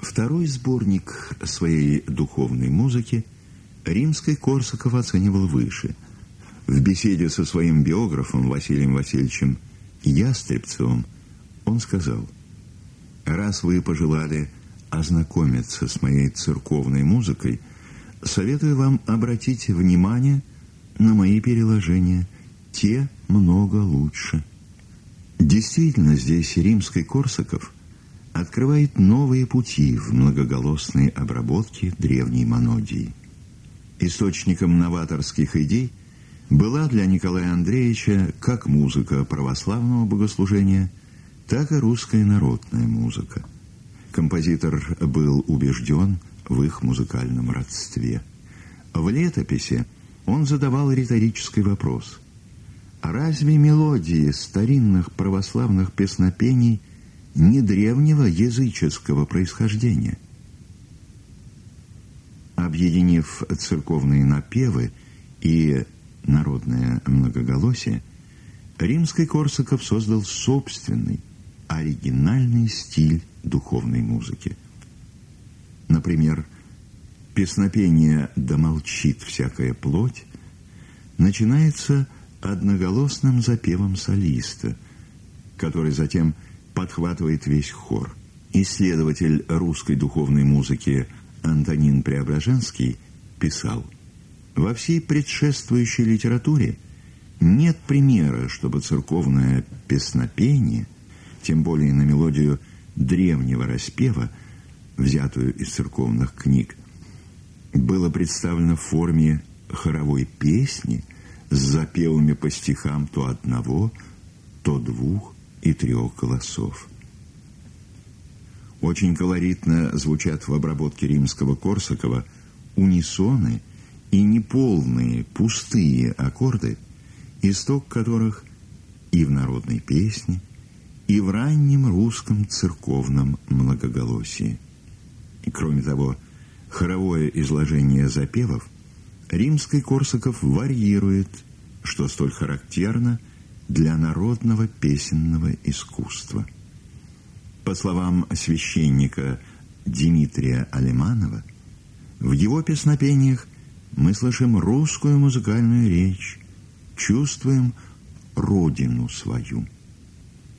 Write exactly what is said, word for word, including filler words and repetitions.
Второй сборник своей духовной музыки Римский-Корсаков оценивал выше. В беседе со своим биографом Василием Васильевичем Ястребцевым он сказал: «Раз вы пожелали ознакомиться с моей церковной музыкой, советую вам обратить внимание на мои переложения. Те много лучше». Действительно, здесь Римский-Корсаков открывает новые пути в многоголосной обработке древней монодии. Источником новаторских идей была для Николая Андреевича как музыка православного богослужения, так и русская народная музыка. Композитор был убежден в их музыкальном родстве. В летописи он задавал риторический вопрос: а разве мелодии старинных православных песнопений не древнего языческого происхождения? Объединив церковные напевы и народное многоголосие, Римский-Корсаков создал собственный, оригинальный стиль духовной музыки. Например, песнопение «Да молчит всякая плоть» начинается одноголосным запевом солиста, который затем подхватывает весь хор. Исследователь русской духовной музыки Антонин Преображенский писал: «Во всей предшествующей литературе нет примера, чтобы церковное песнопение, тем более на мелодию древнего распева, взятую из церковных книг, было представлено в форме хоровой песни с запевами по стихам то одного, то двух и трех голосов». Очень колоритно звучат в обработке Римского-Корсакова унисоны и неполные, пустые аккорды, исток которых и в народной песне, и в раннем русском церковном многоголосии. И, кроме того, хоровое изложение запевов Римский-Корсаков варьирует, что столь характерно для народного песенного искусства. По словам священника Дмитрия Алиманова, в его песнопениях мы слышим русскую музыкальную речь, чувствуем родину свою.